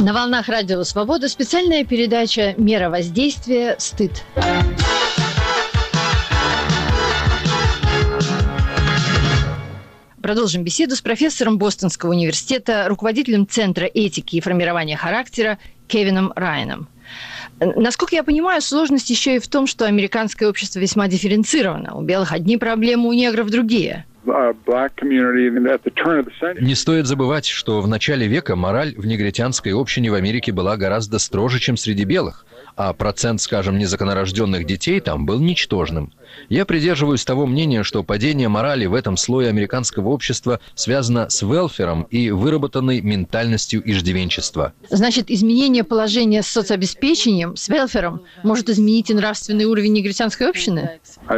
На волнах Радио Свобода специальная передача «Мера воздействия. Стыд». Продолжим беседу с профессором Бостонского университета, руководителем Центра этики и формирования характера Кевином Райаном. Насколько я понимаю, сложность еще и в том, что американское общество весьма дифференцировано. У белых одни проблемы, у негров другие. Не стоит забывать, что в начале века мораль в негритянской общине в Америке была гораздо строже, чем среди белых, а процент, скажем, незаконорожденных детей там был ничтожным. Я придерживаюсь того мнения, что падение морали в этом слое американского общества связано с велфером и выработанной ментальностью иждивенчества. Значит, изменение положения с соцобеспечением, с велфером, может изменить и нравственный уровень негритянской общины?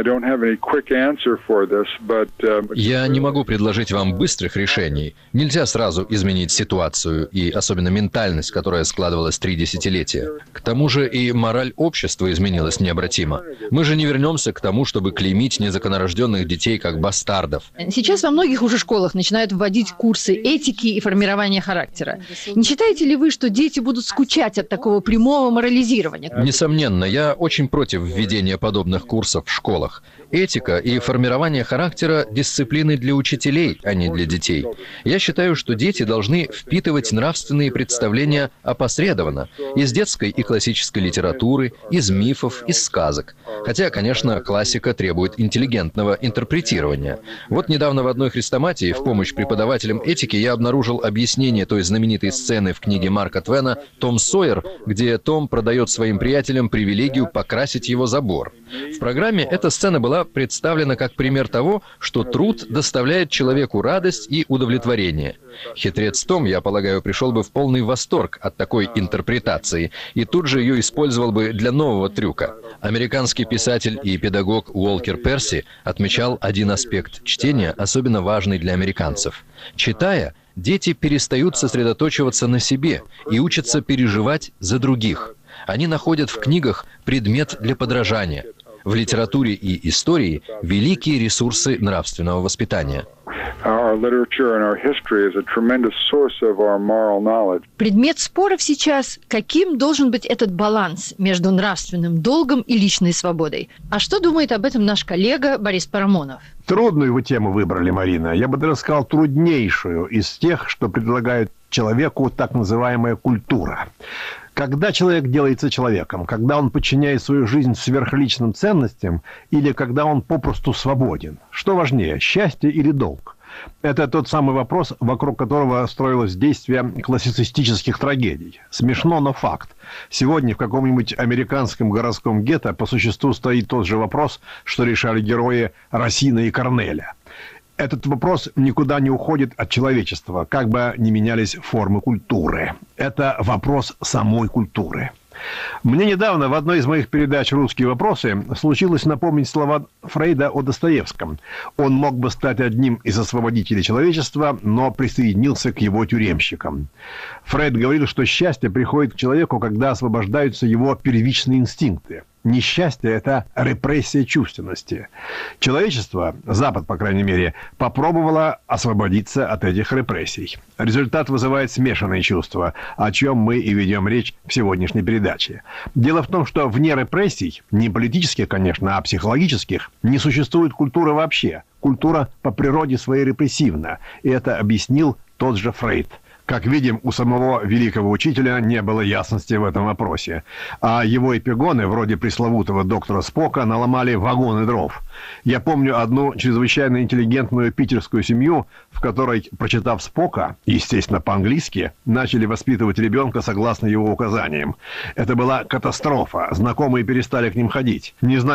Я не могу предложить вам быстрых решений. Нельзя сразу изменить ситуацию и особенно ментальность, которая складывалась 3 десятилетия. К тому же и мораль общества изменилась необратимо. Мы же не вернемся к тому, чтобы клеймить незаконорожденных детей как бастардов. Сейчас во многих уже школах начинают вводить курсы этики и формирования характера. Не считаете ли вы, что дети будут скучать от такого прямого морализирования? Несомненно, я очень против введения подобных курсов в школах. Этика и формирование характера – дисциплины для учителей, а не для детей. Я считаю, что дети должны впитывать нравственные представления опосредованно из детской и классической литературы, из мифов, из сказок. Хотя, конечно, классика требует интеллигентного интерпретирования. Вот недавно в одной хрестоматии в помощь преподавателям этики я обнаружил объяснение той знаменитой сцены в книге Марка Твена «Том Сойер», где Том продает своим приятелям привилегию покрасить его забор. В программе эта сцена была представлена как пример того, что труд доставляет человеку радость и удовлетворение. Хитрец Том, я полагаю, пришел бы в полный восторг от такой интерпретации и тут же ее использовал бы для нового трюка. Американский писатель и педагог Уолкер Перси отмечал один аспект чтения, особенно важный для американцев. Читая, дети перестают сосредоточиваться на себе и учатся переживать за других. Они находят в книгах предмет для подражания. В литературе и истории великие ресурсы нравственного воспитания. Предмет споров сейчас, каким должен быть этот баланс между нравственным долгом и личной свободой. А что думает об этом наш коллега Борис Парамонов? Трудную вы тему выбрали, Марина. Я бы даже сказал, труднейшую из тех, что предлагают человеку так называемая культура. Когда человек делается человеком, когда он подчиняет свою жизнь сверхличным ценностям или когда он попросту свободен? Что важнее, счастье или долг? Это тот самый вопрос, вокруг которого строилось действие классицистических трагедий. Смешно, но факт. Сегодня в каком-нибудь американском городском гетто по существу стоит тот же вопрос, что решали герои Рассина и Корнеля. Этот вопрос никуда не уходит от человечества, как бы ни менялись формы культуры. Это вопрос самой культуры. Мне недавно в одной из моих передач «Русские вопросы» случилось напомнить слова Фрейда о Достоевском. Он мог бы стать одним из освободителей человечества, но присоединился к его тюремщикам. Фрейд говорил, что счастье приходит к человеку, когда освобождаются его первичные инстинкты. Несчастье – это репрессия чувственности. Человечество, Запад, по крайней мере, попробовало освободиться от этих репрессий. Результат вызывает смешанные чувства, о чем мы и ведем речь в сегодняшней передаче. Дело в том, что вне репрессий, не политических, конечно, а психологических, не существует культуры вообще. Культура по природе своей репрессивна, и это объяснил тот же Фрейд. Как видим, у самого великого учителя не было ясности в этом вопросе. А его эпигоны, вроде пресловутого доктора Спока, наломали вагоны дров. Я помню одну чрезвычайно интеллигентную питерскую семью, в которой, прочитав Спока, естественно, по-английски, начали воспитывать ребенка согласно его указаниям. Это была катастрофа. Знакомые перестали к ним ходить. Не знаю,